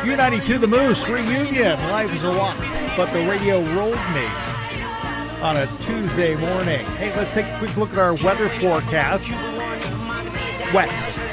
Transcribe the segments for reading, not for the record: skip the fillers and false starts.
U92 The Moose reunion. Life is a walk, but the radio rolled me on a Tuesday morning. Hey, let's take a quick look at our weather forecast. Wet.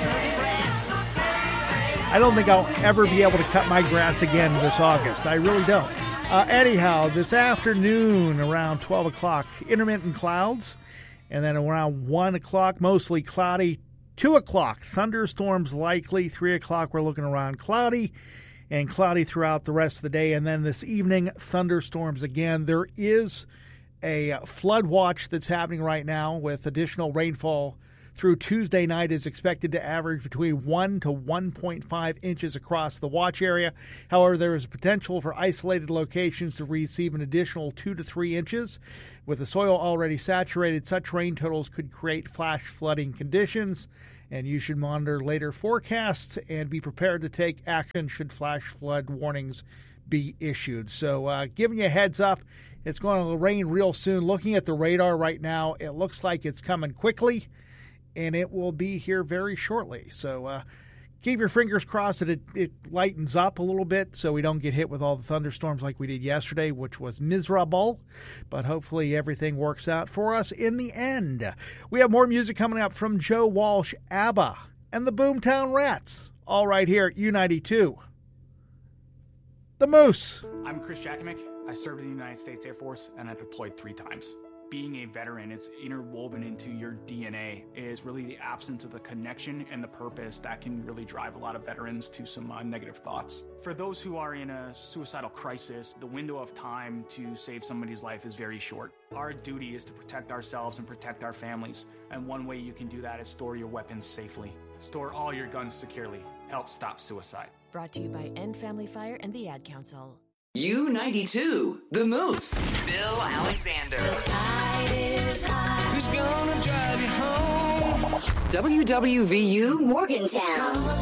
I don't think I'll ever be able to cut my grass again this August. I really don't. Anyhow, this afternoon around 12 o'clock, intermittent clouds. And then around 1 o'clock, mostly cloudy. 2 o'clock, thunderstorms likely. 3 o'clock, we're looking around cloudy and cloudy throughout the rest of the day. And then this evening, thunderstorms again. There is a flood watch that's happening right now with additional rainfall through Tuesday night is expected to average between 1 to 1.5 inches across the watch area. However, there is a potential for isolated locations to receive an additional 2 to 3 inches. With the soil already saturated, such rain totals could create flash flooding conditions, and you should monitor later forecasts and be prepared to take action should flash flood warnings be issued. So giving you a heads up, it's going to rain real soon. Looking at the radar right now, it looks like it's coming quickly, and it will be here very shortly. So keep your fingers crossed that it lightens up a little bit so we don't get hit with all the thunderstorms like we did yesterday, which was miserable. But hopefully everything works out for us in the end. We have more music coming up from Joe Walsh, ABBA, and the Boomtown Rats, all right here at U92. The Moose. I'm Chris Jakimick. I served in the United States Air Force, and I deployed 3 times. Being a veteran, it's interwoven into your DNA, is really the absence of the connection and the purpose that can really drive a lot of veterans to some negative thoughts. For those who are in a suicidal crisis, the window of time to save somebody's life is very short. Our duty is to protect ourselves and protect our families, and one way you can do that is store your weapons safely. Store all your guns securely. Help stop suicide. Brought to you by End Family Fire and the Ad Council. U92, The Moose. Bill Alexander. The tide is high. Who's gonna drive you home? WWVU, Morgantown.